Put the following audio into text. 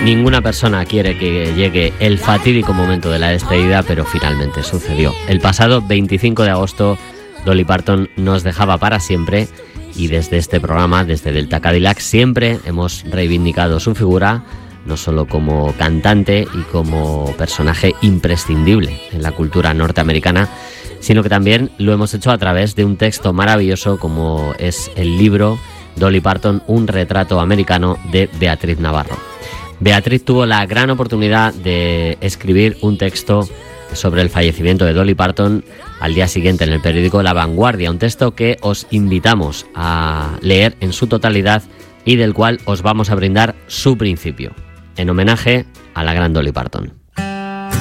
Ninguna persona quiere que llegue el fatídico momento de la despedida, pero finalmente sucedió. El pasado 25 de agosto, Dolly Parton nos dejaba para siempre y desde este programa, desde Delta Cadillac, siempre hemos reivindicado su figura, no solo como cantante y como personaje imprescindible en la cultura norteamericana, sino que también lo hemos hecho a través de un texto maravilloso como es el libro Dolly Parton, un retrato americano, de Beatriz Navarro. Beatriz tuvo la gran oportunidad de escribir un texto sobre el fallecimiento de Dolly Parton al día siguiente en el periódico La Vanguardia, un texto que os invitamos a leer en su totalidad y del cual os vamos a brindar su principio, en homenaje a la gran Dolly Parton.